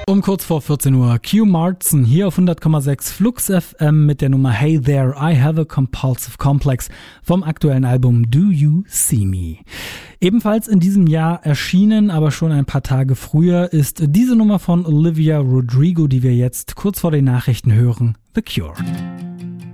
Um kurz vor 14 Uhr, Q Martin hier auf 100,6 Flux FM mit der Nummer Hey There, I Have a Compulsive Complex vom aktuellen Album Do You See Me. Ebenfalls in diesem Jahr erschienen, aber schon ein paar Tage früher, ist diese Nummer von Olivia Rodrigo, die wir jetzt kurz vor den Nachrichten hören, The Cure.